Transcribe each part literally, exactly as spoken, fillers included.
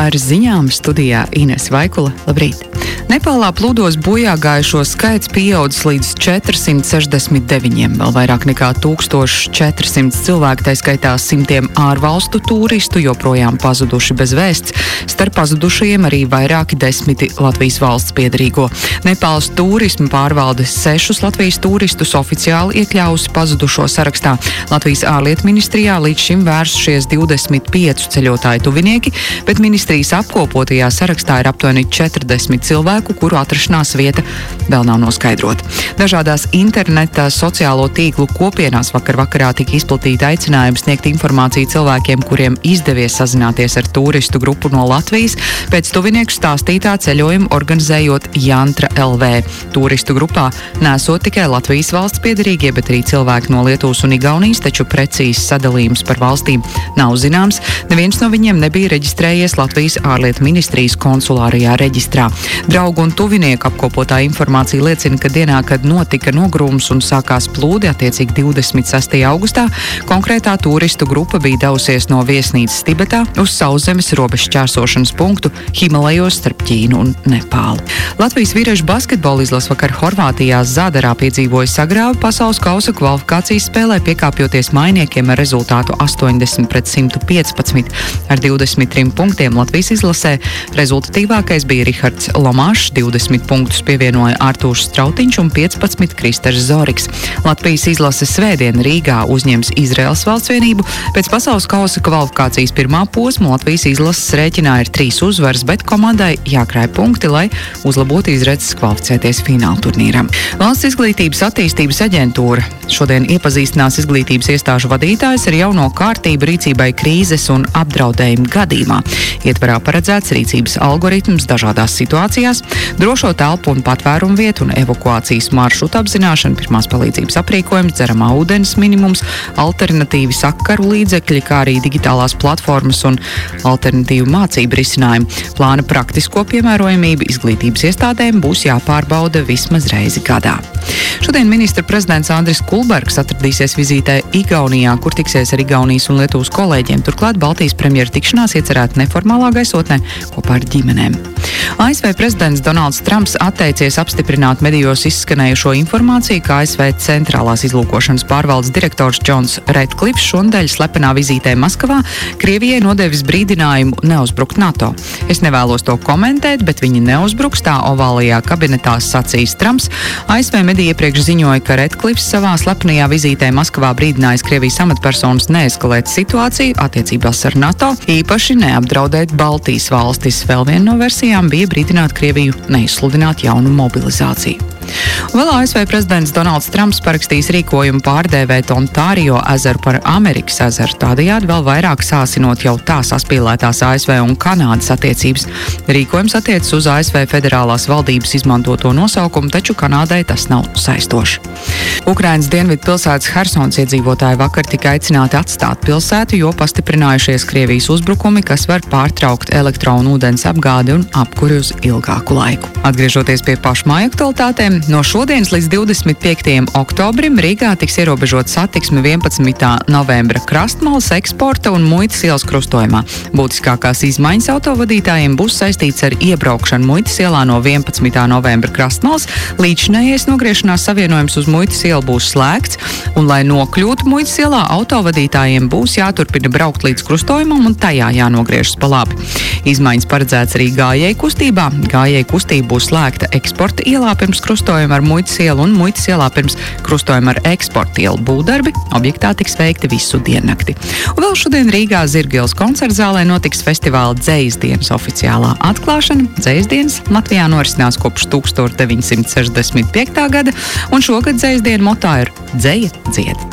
Ar ziņām studijā Inese Vaikula. Labrīt! Nepālā plūdos bojā gājušo skaits pieaudzis līdz četrsimt sešdesmit deviņiem. Vēl vairāk nekā tūkstoš četri simti cilvēki, tā skaitā simtiem ārvalstu turistu, joprojām pazuduši bez vēsts. Starp pazudušajiem arī vairāki desmiti Latvijas valsts piederīgo. Nepāles turisma pārvalde sešus Latvijas turistus oficiāli iekļāvusi pazudušo sarakstā. Latvijas ārlietu ministrijā līdz šim vērsušies divdesmit pieci ceļotāju tuvinieki, bet ministrijas apkopotajā sarakstā ir aptuveni četrdesmit cilvēku, kuru atrašanās vieta vēl nav noskaidrota. Dažādās interneta sociālo tīklu kopienās vakar vakarā tika izplatīta aicinājuma sniegt informāciju cilvēkiem, kuriem izdevies sazināties ar turistu grupu no Latvijas, pēc tuvinieku stāstītā ceļojuma organizējot Jantra L V. Turistu grupā nesot tikai Latvijas valsts piederīgie, bet arī cilvēki no Lietuvas un Igaunijas, taču precīzs sadalījums par valstīm nav zināms. Neviens no viņiem nebija reģistrējies Latvijas ārlietu ministrijas konsulārajā reģistrā. Draugu un tuvinieku apkopotā informācija liecina, ka dienā, kad notika nogrūms un sākās plūdi, attiecīgi divdesmit sestajā augustā, konkrētā turistu grupa bija devusies no viesnīcas Tibetā uz sauszemes robežas šķērsošanas punktu Himalajos starp Ķīnu un Nepālu. Latvijas vīriešu basketbola izlase vakar Horvātijā Zadarā piedzīvoja sagrāvi pasaules kausa kvalifikācijas spēlē, piekāpjoties mainiekiem ar rezultātu astoņdesmit pret simt piecpadsmit. Ar divdesmit trim punktiem Latvijas izlasē rezultatīvākais bija Rihards Lomāšs, divdesmit punktus pievienoja Artūrs Strautiņš un piecpadsmit Kristers Zoriks. Latvijas izlase svētdien Rīgā uzņems Izraēlas valstsvienību. Pēc pasaules kausa kvalifikācijas pirmā posma Latvijas izlases rēķinā ir trīs uzvaras, bet komandai jākrāj punkti, lai uzlabotu izredzes kvalificēties fināla turnīram. Valsts izglītības attīstības aģentūra šodien iepazīstinās izglītības iestāžu vadītājus ar jauno kārtību rīcībai krīzes un apdraudējumu gadījumā. Ietvarā paredzēts rīcības algoritms dažādās situācijās, drošo telpu un patvērumu vietu un evakuācijas maršrutu apzināšana, pirmās palīdzības aprīkojums, dzeramā ūdens minimums, alternatīvi sakaru līdzekļi, kā arī digitālās platformas un alternatīvu mācību risinājumi. Plāna praktisko piemērojamību izglītības iestādēm būs jāpārbauda vismaz reizi gadā. Šodien ministra prezidents Andris Kulbergs atradīsies vizītē Igaunijā, kur tiksies ar Igaunijas un Lietuvas kolēģiem. Turklāt Baltijas premjera tikšanās iecerēta neformālā gaisotnē kopā ar ģimenēm. A S V prezidents Donalds Trumps atteicies apstiprināt medijos izskanējušo informāciju, ka A S V centrālās izlūkošanas pārvaldes direktors Džons Redklifs šonadēļ slepenā vizītē Maskavā Krievijai nodevis brīdinājumu neuzbrukt NATO. Es nevēlos to komentēt, bet viņi neuzbruks, tā ovālajā kabinetā sacījis Trumps. A S V medija iepriekš ziņoja, ka Redklifs savā slepenajā vizītē Maskavā brīdinājis Krievijas amatpersonas neeskalēt situāciju attiecībās ar NATO, īpaši neapdraudēt Baltijas valstis. Vēl viena no versijām bija brīdināt Krieviju neizsludināt jaunu mobilizāciju. Vēl A S V prezidents Donalds Trumps parakstīs rīkojumu pārdēvēt Ontārio ezeru par Amerikas ezeru, tādējādi vēl vairāk sāsinot jau tā saspīlētās A S V un Kanādas attiecības. Rīkojums attiecas uz A S V federālās valdības izmantoto nosaukumu, taču Kanādai tas nav saistoši. Ukrainas dienvidu pilsētas Hersons iedzīvotāji vakar tika aicināti atstāt pilsētu, jo pastiprinājušies Krievijas uzbrukumi, kas var pārtraukt elektro un ūdens apgādi un apkuri uz ilgāku laiku. Atgriežoties pie pašmāju aktualitātēm, no šodienas līdz divdesmit piektajam oktobrim Rīgā tiks ierobežot satiksme vienpadsmitā novembra Krastmalas, Eksporta un Muitas ielas krustojumā. Būtiskākās izmaiņas autovadītājiem būs saistīts ar iebraukšanu Muitas ielā no vienpadsmitā novembra Krastmalas. Līdzinējais nogriešanās savienojums uz Muitas ielu būs slēgts, un, lai nokļūtu Muitas ielā, autovadītājiem būs jāturpina braukt līdz krustojumam un tajā jānogriežas pa labi. Izmaiņas paredzēts arī gājēju kustībā. Gājēju kustība būs slēgta Eksporta ielā pirms krustojuma ar Muitas ielu un Muitas ielā pirms krustojuma ar Eksporta ielu. Būvdarbi objektā tiks veikti visu diennakti. Un vēl šodien Rīgā Zirgielas koncertzālē notiks festivāla Dzejas dienas oficiālā atklāšana. Dzejas dienas Latvijā norisinās kopš tūkstoš deviņsimt sešdesmit piektā gada, un šogad Dzejas dienu motā ir Dzeja dzied.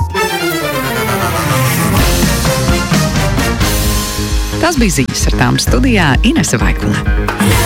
Tas bija ziņas, ar tām studijā Inese Vaikula.